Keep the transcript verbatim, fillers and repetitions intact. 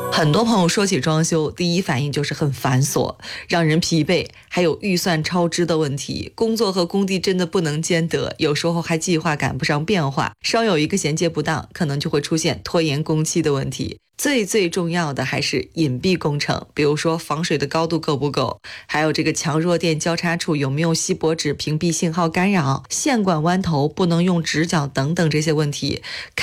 很多朋友说起装修，第一反应就是很繁琐，让人疲惫，还有预算超支的问题。工作和工地真的不能兼得，有时候还计划赶不上变化，稍有一个衔接不当，可能就会出现拖延工期的问题。最最重要的还是隐蔽工程，比如说防水的高度够不够，还有这个强弱电交叉处有没有锡箔纸屏蔽信号干扰，线管弯头不能用直角等等这些问题。